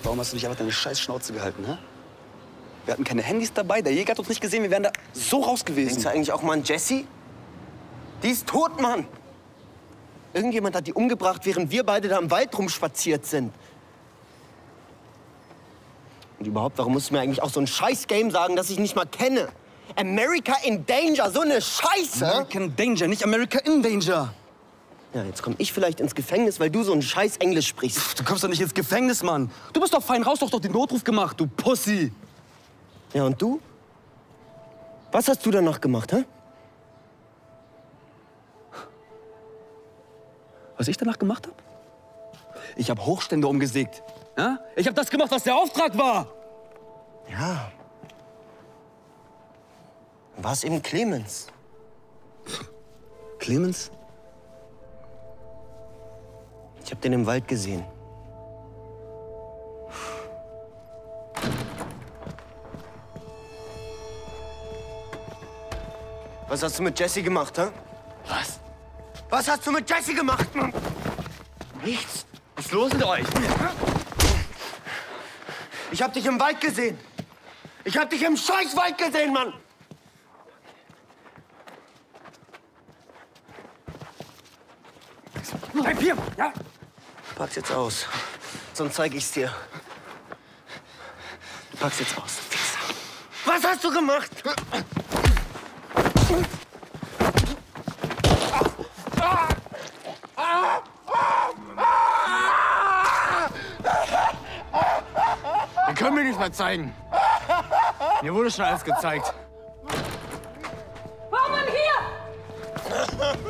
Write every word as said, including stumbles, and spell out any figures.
Warum hast du nicht einfach deine scheiß Schnauze gehalten, hä? Wir hatten keine Handys dabei, der Jäger hat uns nicht gesehen, wir wären da so raus gewesen. Denkst du eigentlich auch mal an Jessie? Die ist tot, Mann! Irgendjemand hat die umgebracht, während wir beide da im Wald rumspaziert sind. Und überhaupt, warum musst du mir eigentlich auch so ein Scheiß-Game sagen, das ich nicht mal kenne? America in Danger, so eine Scheiße! American Danger, nicht America in Danger. Ja, jetzt komm ich vielleicht ins Gefängnis, weil du so ein scheiß Englisch sprichst. Du kommst doch nicht ins Gefängnis, Mann. Du bist doch fein raus, du hast doch den Notruf gemacht, du Pussy. Ja, und du? Was hast du danach gemacht, hä? Was ich danach gemacht habe? Ich habe Hochstände umgesägt. Ja? Ich habe das gemacht, was der Auftrag war. Ja. War es eben Clemens? Clemens? Ich habe den im Wald gesehen. Was hast du mit Jessie gemacht, hä? Was? Was hast du mit Jessie gemacht, Mann? Nichts. Was ist los mit euch? Ich hab dich im Wald gesehen. Ich hab dich im Scheißwald gesehen, Mann. Bleib hier, ja? Pack's jetzt aus. Sonst zeig ich's dir. Pack's jetzt aus. Fixer. Was hast du gemacht? Den können wir nicht mehr zeigen. Mir wurde schon alles gezeigt. Warum hier?